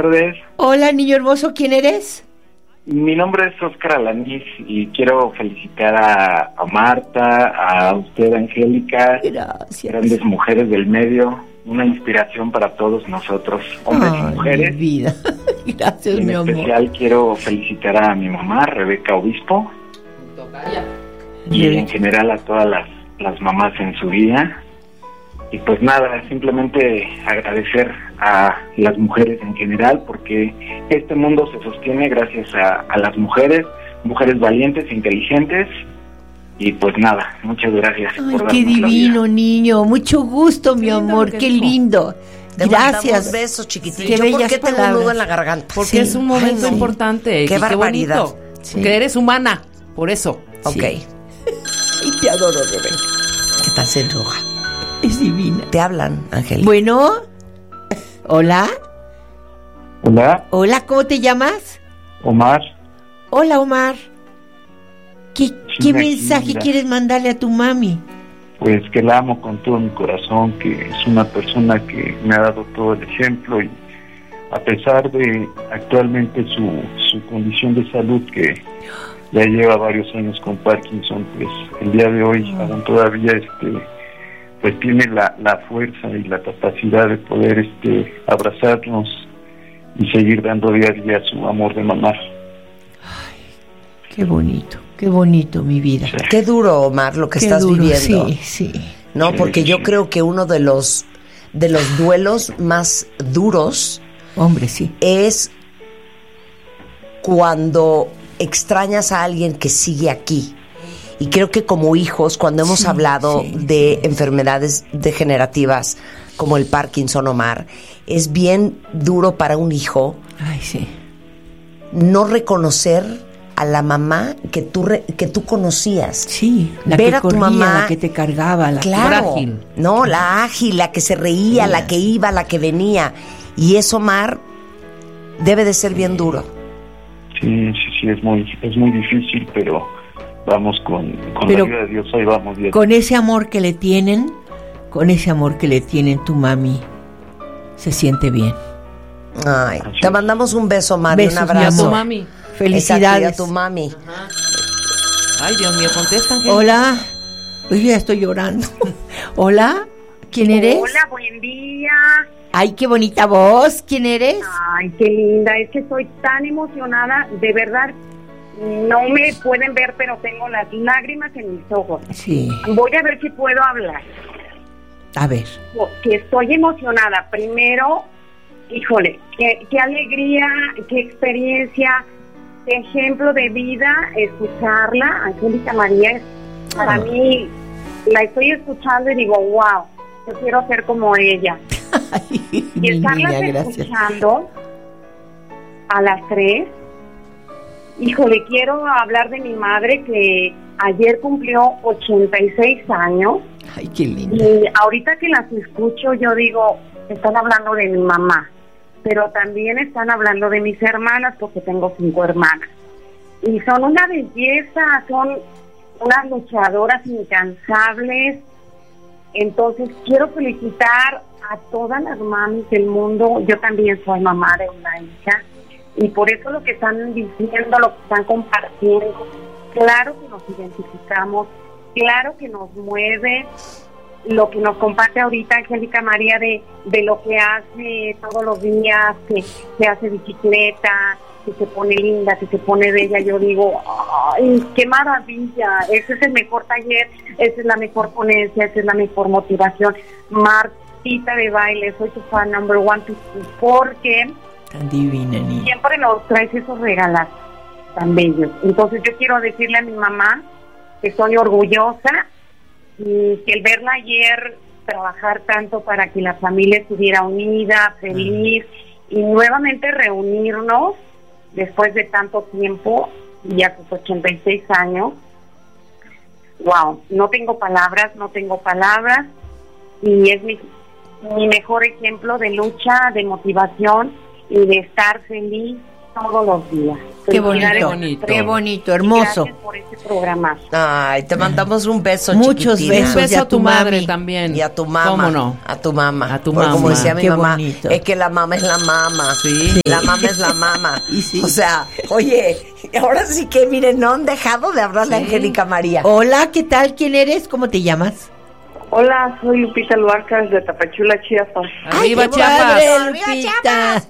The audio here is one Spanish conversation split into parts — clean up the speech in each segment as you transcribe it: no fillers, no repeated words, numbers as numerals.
tardes. Hola, niño hermoso, ¿quién eres? Mi nombre es Óscar Alanís y quiero felicitar a Marta, a usted, Angélica. Gracias. Grandes mujeres del medio, una inspiración para todos nosotros, hombres y mujeres. Mi vida. Gracias, mi amor. En especial quiero felicitar a mi mamá, Rebeca Obispo, y en general a todas las mamás en su día. Y pues nada, simplemente agradecer a las mujeres en general, porque este mundo se sostiene gracias a las mujeres valientes, inteligentes. Y pues nada, muchas gracias. Ay, qué divino, niño. Mucho gusto, mi amor, qué lindo. Te Gracias. Besos, chiquitito. Qué ¿Yo por bellas qué tengo un palabras. nudo en la garganta? Porque Sí. es un momento Ay, sí. importante. Qué barbaridad. Bonito. Sí. Porque eres humana, por eso. Ok. Sí. Y te adoro, Rebeca. ¿Qué tal se enoja? Es divina. Te hablan, Ángel. Bueno. Hola. Hola, Hola, ¿cómo te llamas? Omar. Hola, Omar. ¿Qué Linda, mensaje linda. quieres mandarle a tu mami? Pues que la amo con todo mi corazón, que es una persona que me ha dado todo el ejemplo, y a pesar de actualmente su condición de salud, que ya lleva varios años con Parkinson, pues el día de hoy aún todavía pues tiene la fuerza y la capacidad de poder abrazarnos y seguir dando día a día su amor de mamá. Qué bonito, mi vida. Qué duro, Omar, lo que Qué estás duro, viviendo. Sí. No, Sí, porque sí. yo creo que uno de los duelos más duros Hombre, sí. es cuando extrañas a alguien que sigue aquí. Y creo que como hijos, cuando hemos Sí, hablado sí, de enfermedades degenerativas como el Parkinson, Omar, es bien duro para un hijo Ay, sí. no reconocer a la mamá que tú conocías. Sí, la Ver que a tu corría, mamá, la que te cargaba, la Claro, ágil. no, la ágil, la que se reía, la que iba, la que venía. Y eso, Omar, debe de ser bien duro. Sí, es muy difícil, pero vamos con la ayuda de Dios, ahí vamos bien. Con ese amor que le tienen, tu mami se siente bien. Ay, Así te es. mandamos un beso, Omar, y un Besos, mi abrazo. amor. Mami. Felicidades. Exacto, y a tu mami. Ay, Dios mío, contesta, Ángel. Hola. Pues yo ya estoy llorando. Hola. ¿Quién eres? Hola, buen día. Ay, qué bonita voz. ¿Quién eres? Ay, qué linda. Es que estoy tan emocionada. De verdad, no me pueden ver, pero tengo las lágrimas en mis ojos. Sí. Voy a ver si puedo hablar. A ver. Que estoy emocionada. Primero, híjole, qué alegría, qué experiencia, qué ejemplo de vida escucharla. Angélica María es, para mí, la estoy escuchando y digo, wow, yo quiero ser como ella. Ay, Y mi estarlas niña, gracias. escuchando a las 3, híjole, quiero hablar de mi madre que ayer cumplió 86 años. Ay, qué linda. Y ahorita que las escucho, yo digo, están hablando de mi mamá, pero también están hablando de mis hermanas, porque tengo 5 hermanas. Y son una belleza, son unas luchadoras incansables. Entonces, quiero felicitar a todas las mamis del mundo. Yo también soy mamá de una hija. Y por eso lo que están diciendo, lo que están compartiendo, claro que nos identificamos, claro que nos mueve lo que nos comparte ahorita Angélica María de lo que hace todos los días, que hace bicicleta, que se pone linda, que se pone bella. Yo digo, ¡ay, qué maravilla! Ese es el mejor taller, esa es la mejor ponencia, esa es la mejor motivación. Martita de baile, soy tu fan number one, porque Tan divina, niña. siempre nos traes esos regalos tan bellos. Entonces yo quiero decirle a mi mamá que estoy orgullosa y que el verla ayer trabajar tanto para que la familia estuviera unida, feliz, y nuevamente reunirnos después de tanto tiempo y a sus 86 años. Wow, no tengo palabras, y es mi mejor ejemplo de lucha, de motivación y de estar feliz todos los días. Qué Felicidades, bonito, Qué bonito, hermoso. Gracias por este programa. Ay, te mandamos un beso, Muchos chiquitina. besos. Un beso y a tu madre mami. también. Y a tu mamá. ¿Cómo no? A tu mamá. A tu Porque como mamá. decía mi Qué mamá, bonito. es que la mamá es la mamá. Sí. La mamá es la mamá. Y sí. O sea, oye, ahora sí que, miren, no han dejado de hablarle a Sí. Angélica María. Hola, ¿qué tal? ¿Quién eres? ¿Cómo te llamas? Hola, soy Lupita Luarca de Tapachula, Chiapas. Arriba, ¡Ay, qué Chiapas. padre, ¡Arriba, Lupita!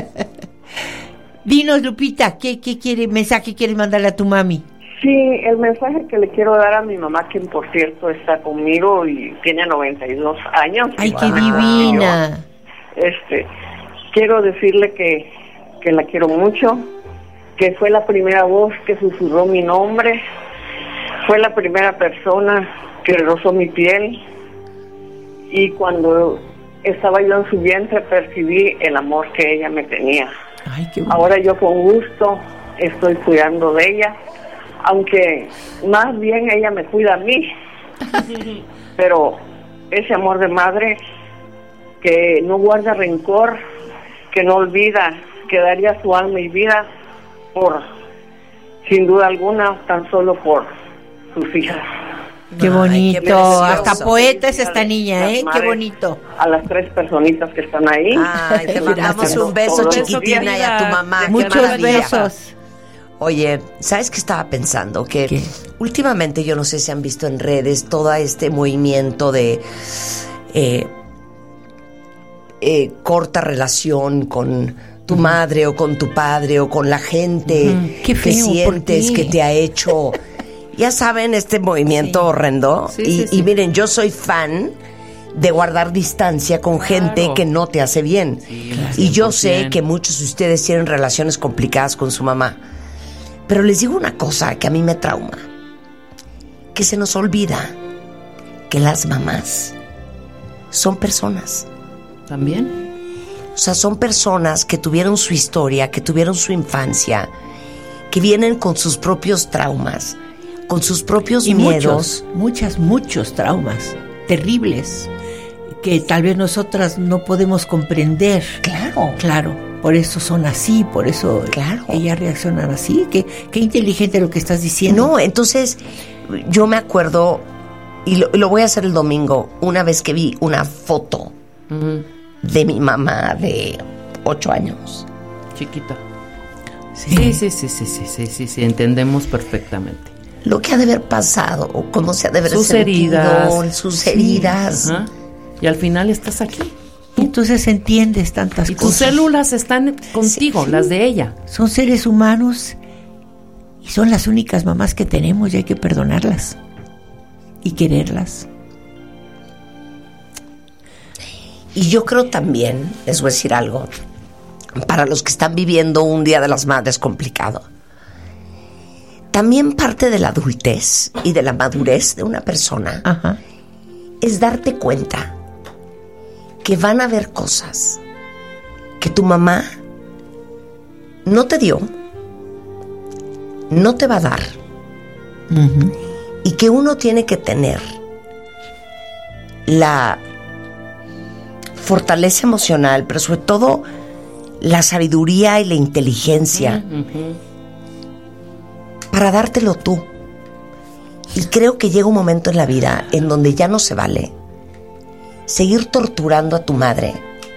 Dinos, Lupita, ¿qué mensaje quieres mandarle a tu mami? Sí, el mensaje que le quiero dar a mi mamá, que por cierto está conmigo y tiene 92 años. ¡Ay, qué igual que divina! yo. Quiero decirle que la quiero mucho, que fue la primera voz que susurró mi nombre, fue la primera persona que rozó mi piel, y cuando estaba yo en su vientre percibí el amor que ella me tenía. ¡Ay, qué bonito! Ahora yo con gusto estoy cuidando de ella, aunque más bien ella me cuida a mí, pero ese amor de madre que no guarda rencor, que no olvida, que daría su alma y vida por, sin duda alguna, tan solo por sus hijas. ¡Qué Ay, bonito! qué precioso. Hasta poeta es esta niña, ¿eh? ¡Qué bonito! A las 3 personitas que están ahí. Ay, te mandamos Gracias. un beso, Todos los chiquitina, días. y a tu mamá. Qué Muchos maravilla. besos. Oye, ¿sabes qué estaba pensando? Que ¿Qué? últimamente, yo no sé si han visto en redes todo este movimiento de corta relación con tu madre o con tu padre o con la gente Qué que feo, ¿por sientes qué? que te ha hecho, ya saben, este movimiento horrendo. Sí, y, sí, sí. y miren, yo soy fan de guardar distancia con gente que no te hace bien. Y yo sé 100%. que muchos de ustedes tienen relaciones complicadas con su mamá. Pero les digo una cosa que a mí me trauma. Que se nos olvida que las mamás son personas. ¿También? O sea, son personas que tuvieron su historia, que tuvieron su infancia, que vienen con sus propios traumas, con sus propios Y miedos. muchos traumas terribles que tal vez nosotras no podemos comprender. Claro, por eso son así, por eso Claro. ellas reaccionan así. Qué inteligente lo que estás diciendo. No, entonces yo me acuerdo, y lo voy a hacer el domingo, una vez que vi una foto Ujú. de mi mamá de 8 años. Chiquita. Sí. Sí, entendemos perfectamente. Lo que ha de haber pasado, o cómo se ha de haber Sus sentido, heridas. sus Sí. heridas. Ajá. Y al final estás aquí. Y entonces entiendes tantas Y tus cosas. células están contigo, Sí. las de ella. Son seres humanos y son las únicas mamás que tenemos y hay que perdonarlas y quererlas. Y yo creo también, les voy a decir algo, para los que están viviendo un Día de las Madres complicado, también parte de la adultez y de la madurez de una persona Ajá. es darte cuenta que van a haber cosas que tu mamá no te dio, no te va a dar, Ujú. y que uno tiene que tener la fortaleza emocional, pero sobre todo la sabiduría y la inteligencia Ujú. para dártelo tú. Y creo que llega un momento en la vida en donde ya no se vale seguir torturando a tu madre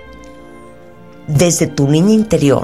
desde tu niña interior,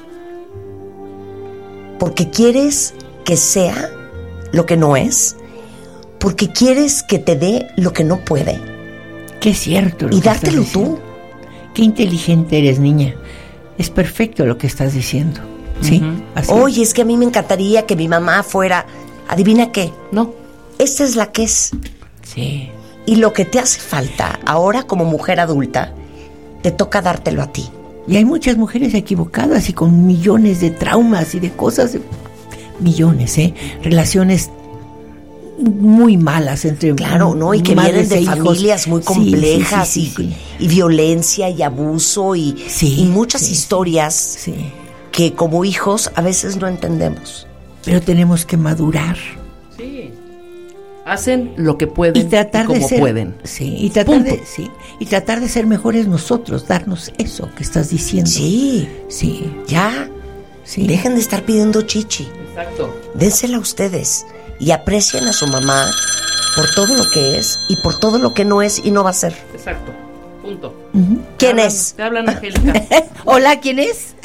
porque quieres que sea lo que no es, porque quieres que te dé lo que no puede, Qué cierto. Lo y que dártelo estás diciendo. tú. Qué inteligente eres, niña. Es perfecto lo que estás diciendo. Sí, Ujú. así Oye, es que a mí me encantaría que mi mamá fuera, adivina qué, No. esta es la que es. Sí. Y lo que te hace falta ahora como mujer adulta, te toca dártelo a ti. Y hay muchas mujeres equivocadas y con millones de traumas y de cosas. Millones, Relaciones muy malas entre Claro, ¿no? Y que madres vienen de e hijos. familias muy Sí, complejas sí, sí, sí, y violencia y abuso y muchas sí. historias Sí. que como hijos a veces no entendemos. Pero tenemos que madurar Sí. Hacen lo que pueden y tratar como de ser pueden. Sí, y tratar Punto. y tratar de ser mejores nosotros, darnos eso que estás diciendo. Sí, Sí. ya. Sí. Dejen de estar pidiendo chichi. Exacto. Dénsela a ustedes y aprecien a su mamá por todo lo que es y por todo lo que no es y no va a ser. Exacto. Punto. ¿Quién es? Te hablan, Angélica. Hola, ¿quién es?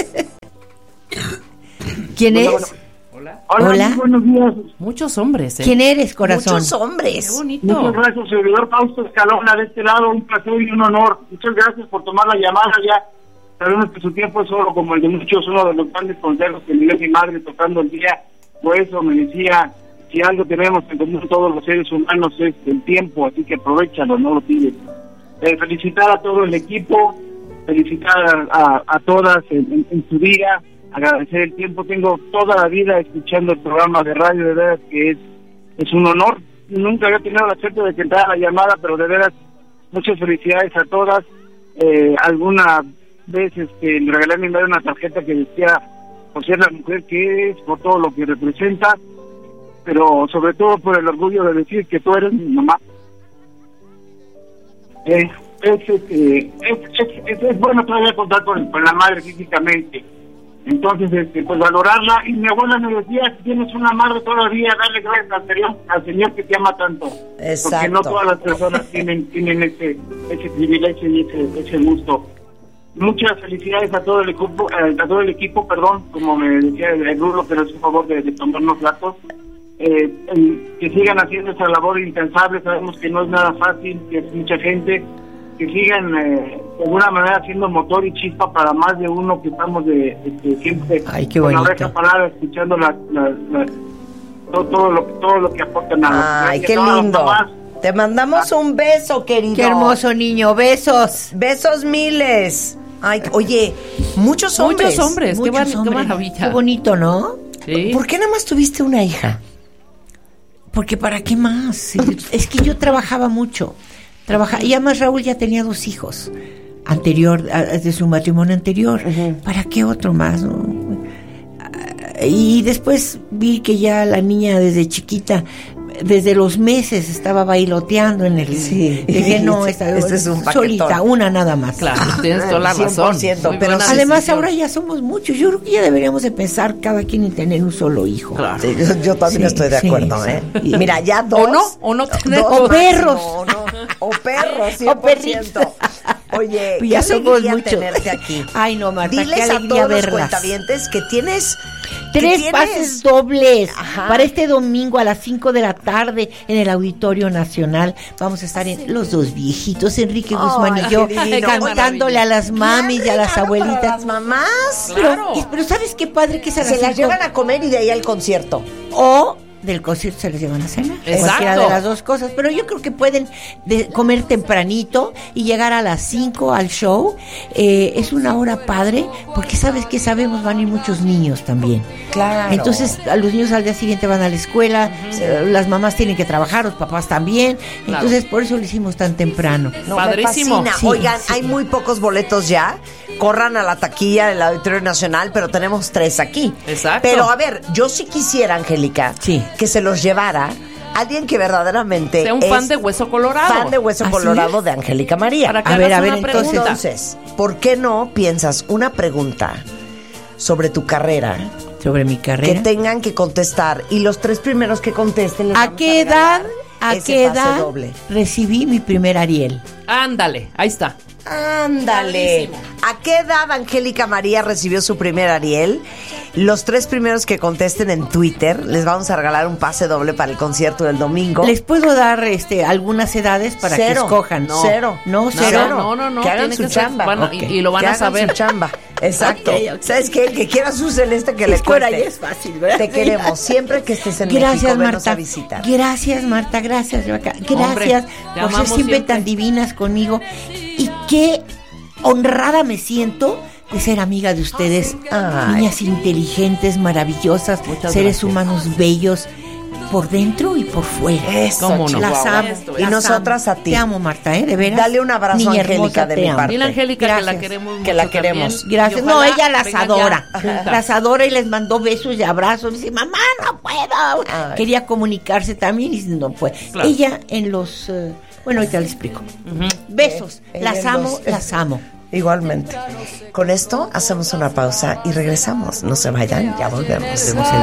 ¿Quién es? Hola. Hola. Muy buenos días. Muchos hombres, ¿Quién eres, corazón? Muchos hombres. Qué bonito. Muchas gracias, servidor Fausto Escalona, de este lado, un placer y un honor. Muchas gracias por tomar la llamada ya. Sabemos que su tiempo es oro, como el de muchos, uno de los grandes consejos que me dio mi madre tocando el día. Por eso me decía, si algo tenemos en común todos los seres humanos es el tiempo, así que aprovechalo, no lo pides. Felicitar a todo el equipo, felicitar a todas en su día, agradecer el tiempo. Tengo toda la vida escuchando el programa de radio, de veras que es un honor. Nunca había tenido la suerte de que entrara la llamada, pero de veras muchas felicidades a todas. Alguna vez le regalé a mi madre una tarjeta que decía, por ser la mujer que es, por todo lo que representa, pero sobre todo por el orgullo de decir que tú eres mi mamá. Es bueno todavía contar con la madre físicamente. Entonces, pues valorarla. Y mi abuela me decía, si tienes una madre todavía, dale gracias al Señor que te ama tanto. Exacto. Porque no todas las personas tienen ese privilegio y ese gusto. Muchas felicidades a todo el equipo, como me decía el Rulo, que nos hizo favor de tomarnos datos. Que sigan haciendo esa labor incansable. Sabemos que no es nada fácil, que es mucha gente. Que sigan de alguna manera siendo motor y chispa para más de uno que estamos siempre con la oreja parada escuchando todo lo que aportan a los. Ay, qué lindo. Te mandamos un beso, querido. Qué hermoso niño, besos. Besos miles. Ay, oye, muchos hombres. Qué maravilla. Qué bonito, ¿no? Sí. ¿Por qué nada más tuviste una hija? Porque ¿para qué más? Es que yo trabajaba mucho. Y además Raúl ya tenía 2 hijos de su matrimonio anterior. ¿Para qué otro más? ¿No? Y después vi que ya la niña desde chiquita, desde los meses, estaba bailoteando en el... Sí. Dije, no, esta es un paquetón. solita, una nada más. Claro, tienes toda la razón. 100%, pero además ahora ya somos muchos. Yo creo que ya deberíamos de pensar cada quien en tener un solo hijo. Claro. Sí, yo también estoy de acuerdo, ¿eh? Sí. Mira, ya 2. O no tener O perros. O perros, 100%. O perritos. Oye, Pues ya qué somos alegría muchos. tenerte aquí. Ay, no, Marta, qué Diles a alegría todos los verlas. cuentavientes que tienes... 3 pases dobles. Ajá. Para este domingo a las 5 de la tarde en el Auditorio Nacional. Vamos a estar los 2 viejitos, Enrique Guzmán y yo, qué divino. cantándole a las mamis y a las abuelitas. Para las mamás. Claro. Pero ¿sabes qué padre que es a las Se las 5? llevan a comer y de ahí al concierto. O del concierto se les llevan a cenar. Exacto. Cualquiera de las 2 cosas. Pero yo creo que pueden comer tempranito y llegar a las 5 al show. Es una hora padre, porque sabes que sabemos van a ir muchos niños también. Claro. Entonces a los niños al día siguiente van a la escuela, las mamás tienen que trabajar, los papás también. Claro. Entonces por eso lo hicimos tan temprano. No, Padrísimo. me fascina. Sí, Oigan, sí. hay muy pocos boletos ya. Corran a la taquilla del Auditorio Nacional, pero tenemos 3 aquí. Exacto. Pero a ver, yo sí quisiera, Angélica, Sí. que se los llevara alguien que verdaderamente Sea un fan de Hueso Colorado. fan de Hueso ¿Así Colorado es? de Angélica María. Para que A ver, hagas a ver, una pregunta. Entonces, ¿por qué no piensas una pregunta sobre tu carrera Sobre mi que carrera. tengan que contestar y los 3 primeros que contesten les ¿A vamos qué regalar edad? ¿A ese qué pase edad doble? recibí mi primer Ariel? Ándale, ahí está. Ándale. ¿A qué edad Angélica María recibió su primer Ariel? Los 3 primeros que contesten en Twitter les vamos a regalar un pase doble para el concierto del domingo. Les puedo dar algunas edades para que escojan. No. Cero. No, Cero. cero. No. Que hagan tiene su que ser- chamba. bueno, Ok. y lo van Que a hagan saber. su chamba. Exacto. Ok, ok. ¿Sabes qué? El que quiera su celeste que le Es que ahora cueste. ya es fácil, ¿verdad? Te queremos. Siempre que estés en Gracias, México, venos Marta. a visitar. Gracias, Marta. Gracias, Rebeca. Hombre, Gracias te por ser amamos siempre siempre. tan divinas conmigo. Y qué honrada me siento de ser amiga de ustedes. Ay. Niñas inteligentes, maravillosas, Muchas seres gracias. humanos bellos, por dentro y por fuera. Eso, ¿Cómo no? Las Chihuahua. amo. Esto, Y las nosotras amo. a ti. Te amo, Marta, de veras. Dale un abrazo Niña a Angélica hermosa, de te mi amo. parte. Dile a Angélica que la Gracias. queremos mucho Que la también. queremos. Gracias. Y No, ojalá ella las vengan adora. ya juntas. Las adora y les mandó besos y abrazos. Dice, mamá, no puedo. Ay. Quería comunicarse también y no fue. Claro. Ella en los... bueno, ahorita le explico. Ujú. Besos. Ella Las en amo, los- las amo. Igualmente. Con esto hacemos una pausa y regresamos. No se vayan, ya volvemos.